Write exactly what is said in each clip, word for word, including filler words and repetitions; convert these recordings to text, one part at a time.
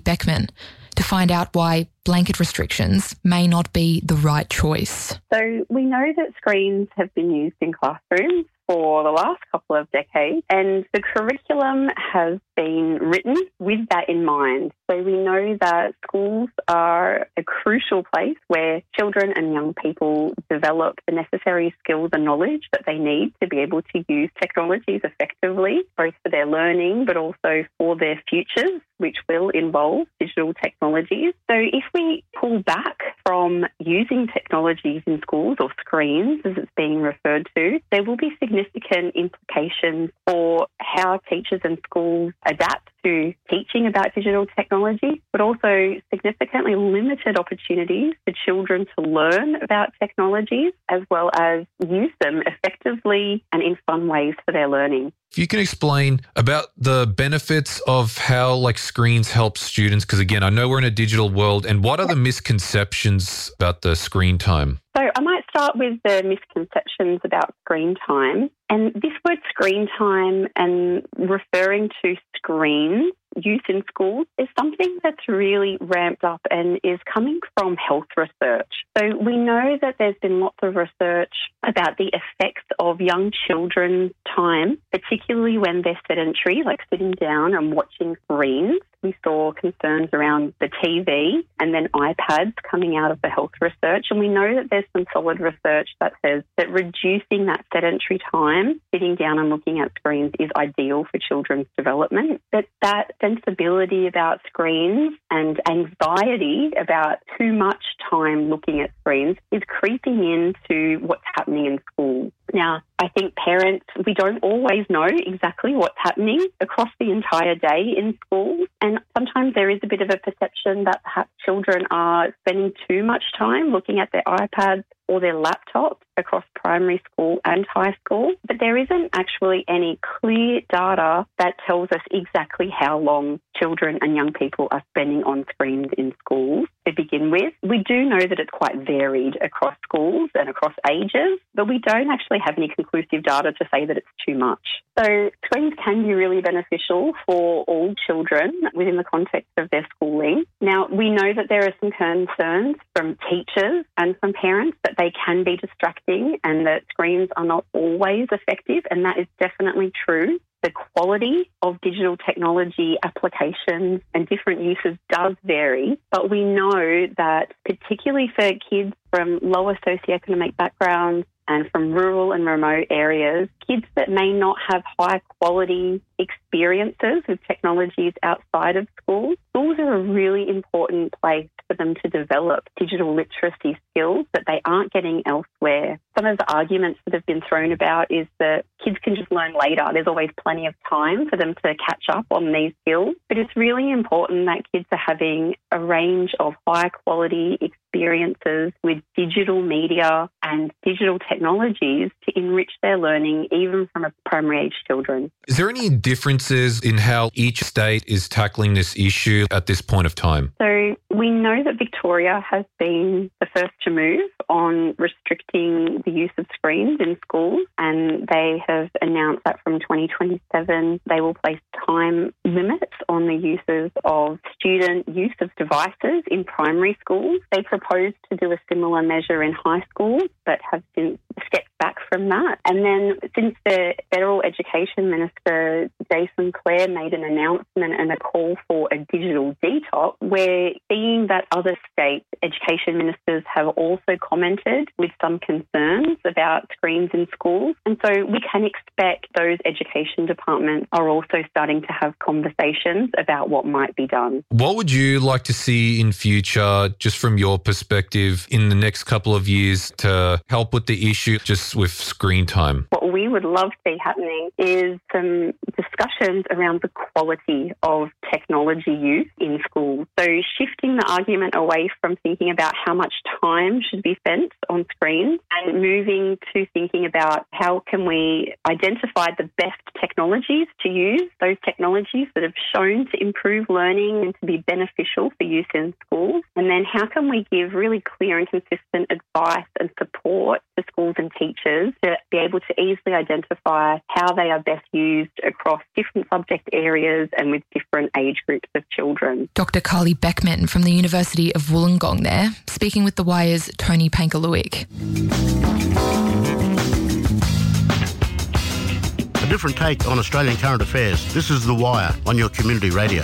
Beckman to find out why blanket restrictions may not be the right choice. So we know that screens have been used in classrooms for the last couple of decades, and the curriculum has been written with that in mind. So we know that schools are a crucial place where children and young people develop the necessary skills and knowledge that they need to be able to use technologies effectively, both for their learning but also for their futures, which will involve digital technologies. So if we pull back from using technologies in schools, or screens as it's being referred to, there will be significant implications for how teachers and schools adapt to teaching about digital technology, but also significantly limited opportunities for children to learn about technologies as well as use them effectively and in fun ways for their learning. If you can explain about the benefits of how like screens help students, because again, I know we're in a digital world, and what are the misconceptions about the screen time? So I might start with the misconceptions about screen time. And this word screen time and referring to screens use in schools is something that's really ramped up and is coming from health research. So we know that there's been lots of research about the effects of young children's time, particularly when they're sedentary, like sitting down and watching screens. We saw concerns around the T V and then iPads coming out of the health research. And we know that there's some solid research that says that reducing that sedentary time, sitting down and looking at screens, is ideal for children's development. But that sensibility about screens and anxiety about too much time looking at screens is creeping into what's happening in schools. Now, I think parents, we don't always know exactly what's happening across the entire day in schools. And sometimes there is a bit of a perception that perhaps children are spending too much time looking at their iPads or their laptops across primary school and high school. But there isn't actually any clear data that tells us exactly how long children and young people are spending on screens in schools to begin with. We do know that it's quite varied across schools and across ages, but we don't actually have any conclusive data to say that it's too much. So screens can be really beneficial for all children within the context of their schooling. Now, we know that there are some concerns from teachers and from parents that they can be distracting and that screens are not always effective, and that is definitely true. The quality of digital technology applications and different uses does vary, but we know that particularly for kids from lower socioeconomic backgrounds and from rural and remote areas, kids that may not have high quality experiences with technologies outside of schools, schools are a really important place for them to develop digital literacy skills that they aren't getting elsewhere. Some of the arguments that have been thrown about is that kids can just learn later. There's always plenty of time for them to catch up on these skills. But it's really important that kids are having a range of high quality experiences with digital media and digital technologies to enrich their learning, even from a primary age children. Is there any differences in how each state is tackling this issue at this point of time? So we know that Victoria has been the first to move on restricting the use of screens in schools, and they have announced that from twenty twenty-seven they will place time limits on the uses of student use of devices in primary schools. They proposed to do a similar measure in high schools, but have since stepped back from that. And then since the Federal Education Minister, Jason Clare, made an announcement and a call for a digital detox, we're seeing that other state education ministers have also commented with some concerns about screens in schools. And so we can expect those education departments are also starting to have conversations about what might be done. What would you like to see in future, just from your perspective, in the next couple of years to help with the issue just with screen time? What we would love to see happening is some discussions around the quality of technology use in schools. So shifting the argument away from thinking about how much time should be spent on screens and moving to thinking about how can we identify the best technologies to use, those technologies that have shown to improve learning and to be beneficial for use in schools. And then how can we give really clear and consistent advice and support to schools and teachers to be able to easily identify how they are best used across different subject areas and with different age groups of children. Doctor Carly Beckman from the University of Wollongong there, speaking with The Wire's Tony Pankaluik. A different take on Australian current affairs. This is The Wire on your community radio.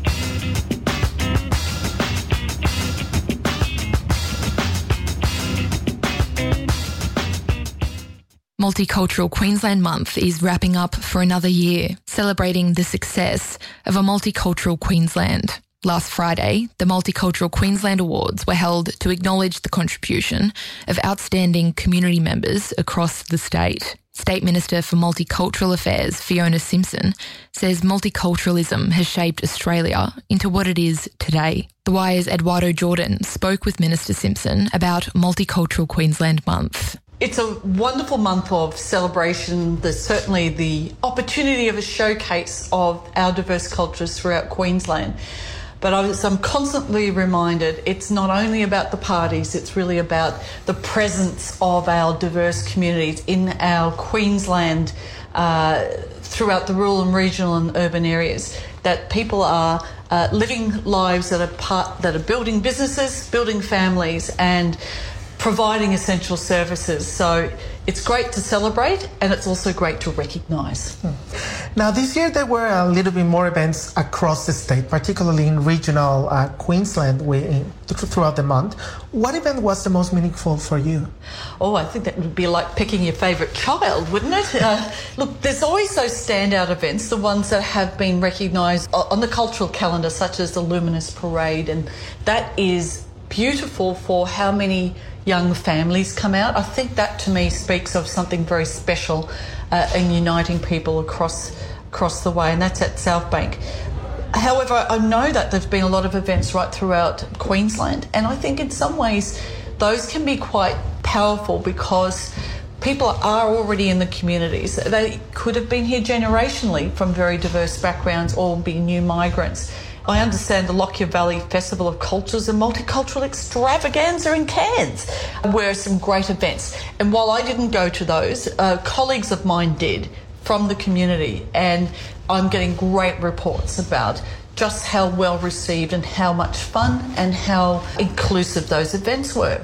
Multicultural Queensland Month is wrapping up for another year, celebrating the success of a multicultural Queensland. Last Friday, the Multicultural Queensland Awards were held to acknowledge the contribution of outstanding community members across the state. State Minister for Multicultural Affairs, Fiona Simpson, says multiculturalism has shaped Australia into what it is today. The Wire's Eduardo Jordan spoke with Minister Simpson about Multicultural Queensland Month. It's a wonderful month of celebration. There's certainly the opportunity of a showcase of our diverse cultures throughout Queensland. But as I'm constantly reminded, it's not only about the parties, it's really about the presence of our diverse communities in our Queensland, uh, throughout the rural and regional and urban areas, that people are uh, living lives that are part, that are building businesses, building families, and providing essential services. So it's great to celebrate, and it's also great to recognise. Now, this year there were a little bit more events across the state, particularly in regional uh, Queensland we, th- throughout the month. What event was the most meaningful for you? Oh, I think that would be like picking your favourite child, wouldn't it? Uh, look, there's always those standout events, the ones that have been recognised on the cultural calendar, such as the Luminous Parade, and that is beautiful for how many young families come out. I think that to me speaks of something very special uh, in uniting people across across the way, and that's at South Bank. However, I know that there's been a lot of events right throughout Queensland, and I think in some ways those can be quite powerful because people are already in the communities. They could have been here generationally from very diverse backgrounds or be new migrants. I understand the Lockyer Valley Festival of Cultures and Multicultural Extravaganza in Cairns were some great events. And while I didn't go to those, uh, colleagues of mine did from the community, and I'm getting great reports about just how well received and how much fun and how inclusive those events were.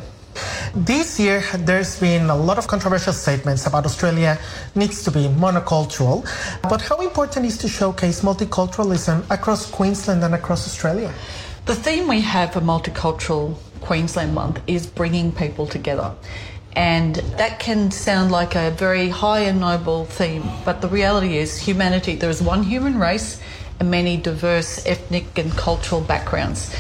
This year, there's been a lot of controversial statements about Australia needs to be monocultural, but how important is to showcase multiculturalism across Queensland and across Australia? The theme we have for Multicultural Queensland Month is bringing people together. And that can sound like a very high and noble theme, but the reality is humanity. There is one human race and many diverse ethnic and cultural backgrounds.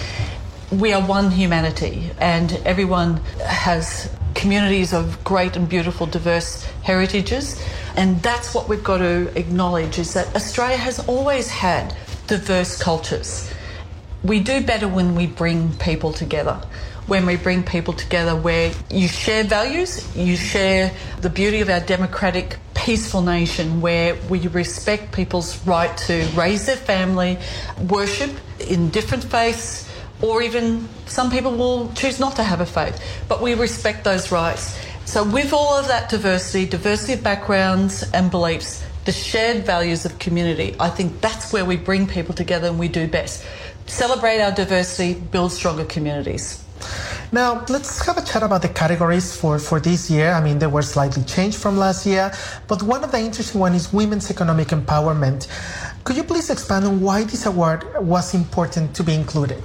We are one humanity, and everyone has communities of great and beautiful diverse heritages, and that's what we've got to acknowledge, is that Australia has always had diverse cultures. We do better when we bring people together, when we bring people together where you share values, you share the beauty of our democratic, peaceful nation, where we respect people's right to raise their family, worship in different faiths, or even some people will choose not to have a faith, but we respect those rights. So with all of that diversity, diversity of backgrounds and beliefs, the shared values of community, I think that's where we bring people together and we do best. Celebrate our diversity, build stronger communities. Now, let's have a chat about the categories for, for this year. I mean, they were slightly changed from last year, but one of the interesting ones is women's economic empowerment. Could you please expand on why this award was important to be included?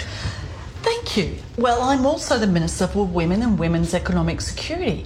Thank you. Well, I'm also the Minister for Women and Women's Economic Security,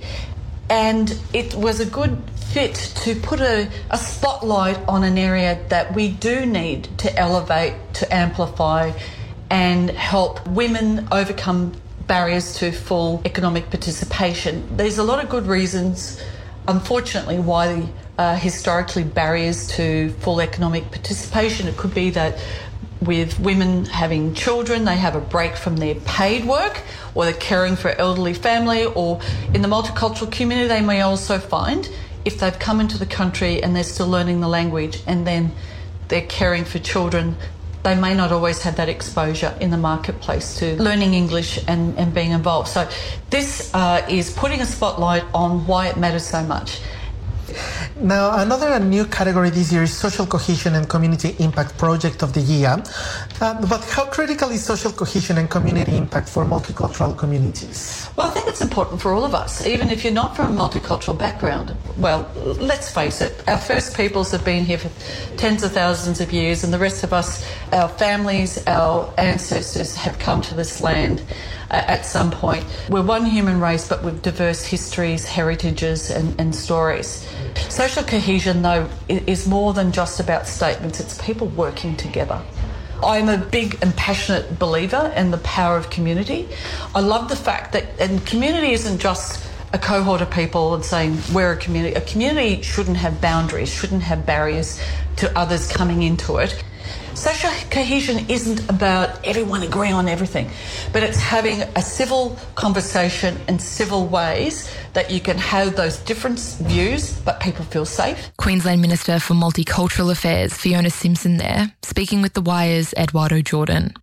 and it was a good fit to put a, a spotlight on an area that we do need to elevate, to amplify, and help women overcome barriers to full economic participation. There's a lot of good reasons, unfortunately, why uh, historically barriers to full economic participation. It could be that with women having children, they have a break from their paid work, or they're caring for elderly family, or in the multicultural community they may also find if they've come into the country and they're still learning the language and then they're caring for children, they may not always have that exposure in the marketplace to learning English and, and being involved. So this uh, is putting a spotlight on why it matters so much. Now, another new category this year is Social Cohesion and Community Impact Project of the Year. Uh, but how critical is social cohesion and community impact for multicultural communities? Well, I think it's important for all of us, even if you're not from a multicultural background. Well, let's face it, our first peoples have been here for tens of thousands of years, and the rest of us, our families, our ancestors have come to this land at some point. We're one human race, but with diverse histories, heritages and, and stories. Social cohesion, though, is more than just about statements. It's people working together. I'm a big and passionate believer in the power of community. I love the fact that, and community isn't just a cohort of people and saying we're a community. A community shouldn't have boundaries, shouldn't have barriers to others coming into it. Social cohesion isn't about everyone agreeing on everything, but it's having a civil conversation in civil ways that you can have those different views, but people feel safe. Queensland Minister for Multicultural Affairs, Fiona Simpson there, speaking with The Wire's Eduardo Jordan.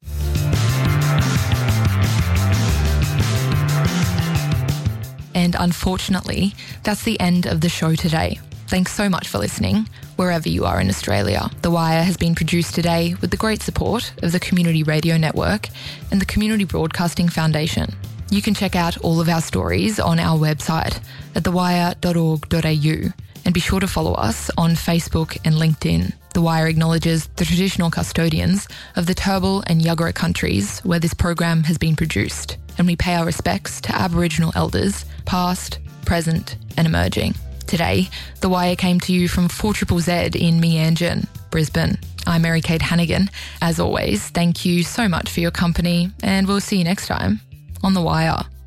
And unfortunately, that's the end of the show today. Thanks so much for listening, wherever you are in Australia. The Wire has been produced today with the great support of the Community Radio Network and the Community Broadcasting Foundation. You can check out all of our stories on our website at the wire dot org dot a u and be sure to follow us on Facebook and LinkedIn. The Wire acknowledges the traditional custodians of the Turrbal and Yuggera countries where this program has been produced, and we pay our respects to Aboriginal elders, past, present and emerging. Today, The Wire came to you from four Z Z Z in Meanjin, Brisbane. I'm Mary Kate Hannigan. As always, thank you so much for your company, and we'll see you next time on The Wire.